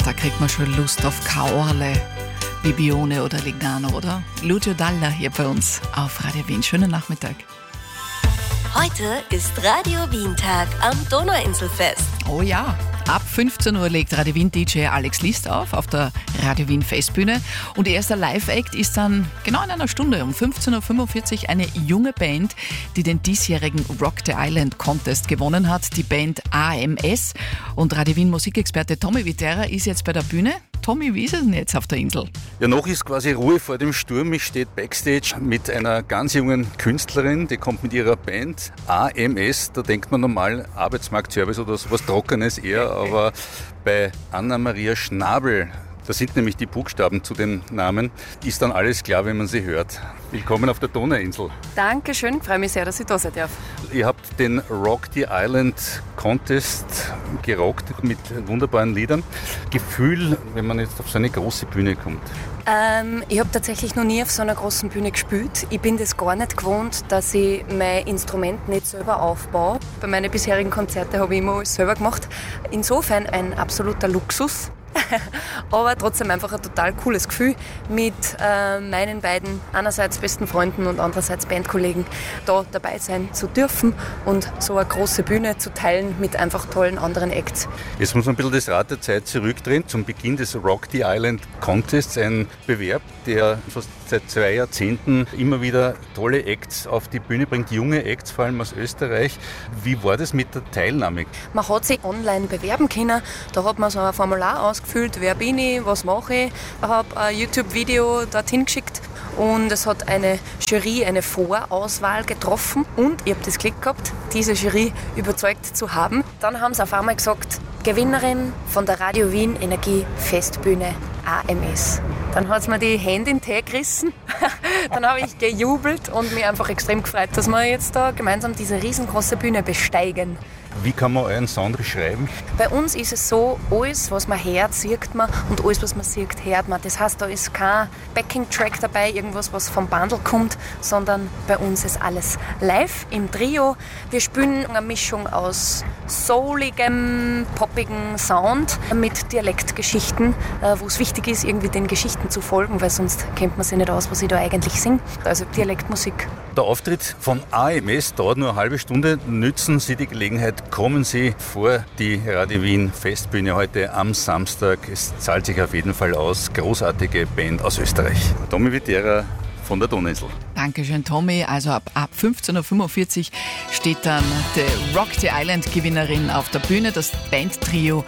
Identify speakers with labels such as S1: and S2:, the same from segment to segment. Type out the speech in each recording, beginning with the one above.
S1: Da kriegt man schon Lust auf Kaorle, Bibione oder Lignano, oder? Lucio Dalla hier bei uns auf Radio Wien. Schönen Nachmittag.
S2: Heute ist Radio Wien-Tag am Donauinselfest.
S1: Oh ja, ab 15 Uhr legt Radio Wien-DJ Alex List auf der Radio Wien-Festbühne. Und ihr erster Live-Act ist dann genau in einer Stunde um 15.45 Uhr eine junge Band, die den diesjährigen Rock the Island Contest gewonnen hat, die Band AMS. Und Radio Wien-Musikexperte Tommy Viterra ist jetzt bei der Bühne. Tommy, wie ist es denn jetzt auf der Insel?
S3: Ja, noch ist quasi Ruhe vor dem Sturm. Ich stehe backstage mit einer ganz jungen Künstlerin, die kommt mit ihrer Band AMS. Da denkt man normal Arbeitsmarktservice oder sowas Trockenes eher, aber bei Anna-Maria Schnabel, das sind nämlich die Buchstaben zu den Namen, ist dann alles klar, wenn man sie hört. Willkommen auf der Donauinsel.
S4: Dankeschön, freue mich sehr, dass ich da sein darf.
S3: Ihr habt den Rock the Island Contest gerockt mit wunderbaren Liedern. Gefühl, wenn man jetzt auf so eine große Bühne kommt?
S4: Ich habe tatsächlich noch nie auf so einer großen Bühne gespielt. Ich bin das gar nicht gewohnt, dass ich mein Instrument nicht selber aufbaue. Bei meinen bisherigen Konzerten habe ich immer alles selber gemacht. Insofern ein absoluter Luxus. Aber trotzdem einfach ein total cooles Gefühl, mit meinen beiden einerseits besten Freunden und andererseits Bandkollegen da dabei sein zu dürfen und so eine große Bühne zu teilen mit einfach tollen anderen Acts.
S3: Jetzt muss man ein bisschen das Rad der Zeit zurückdrehen zum Beginn des Rock the Island Contests, ein Bewerb, der fast seit 2 Jahrzehnten immer wieder tolle Acts auf die Bühne bringt, junge Acts, vor allem aus Österreich. Wie war das mit der Teilnahme?
S4: Man hat sich online bewerben können, da hat man so ein Formular ausgefüllt, wer bin ich, was mache ich. Ich habe ein YouTube-Video dorthin geschickt und es hat eine Jury, eine Vorauswahl getroffen und ich habe das Glück gehabt, diese Jury überzeugt zu haben. Dann haben sie auf einmal gesagt, Gewinnerin von der Radio Wien Energie Festbühne AMS. Dann hat es mir die Hände in den Tee gerissen. Dann habe ich gejubelt und mich einfach extrem gefreut, dass wir jetzt da gemeinsam diese riesengroße Bühne besteigen.
S3: Wie kann man euren Sound beschreiben?
S4: Bei uns ist es so, alles, was man hört, sieht man und alles, was man sieht, hört man. Das heißt, da ist kein Backing-Track dabei, irgendwas, was vom Bundle kommt, sondern bei uns ist alles live im Trio. Wir spielen eine Mischung aus souligem, poppigem Sound mit Dialektgeschichten, wo es wichtig ist, irgendwie den Geschichten zu folgen, weil sonst kennt man sich nicht aus, was ich da eigentlich singe. Also Dialektmusik.
S3: Der Auftritt von AMS dauert nur eine halbe Stunde. Nützen Sie die Gelegenheit, kommen Sie vor die Radio Wien Festbühne heute am Samstag. Es zahlt sich auf jeden Fall aus. Großartige Band aus Österreich. Tommy Viterra von der Donauinsel.
S1: Dankeschön, Tommy. Also ab 15.45 Uhr steht dann die Rock the Island Gewinnerin auf der Bühne, das Bandtrio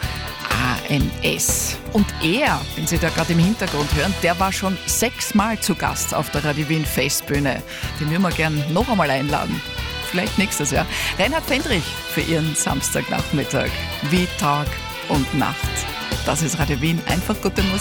S1: AMS. Und er, den Sie da gerade im Hintergrund hören, der war schon 6-mal zu Gast auf der Radio Wien Festbühne. Den würden wir gern noch einmal einladen. Vielleicht nächstes Jahr. Reinhard Fendrich für Ihren Samstagnachmittag. Wie Tag und Nacht. Das ist Radio Wien. Einfach gute Musik.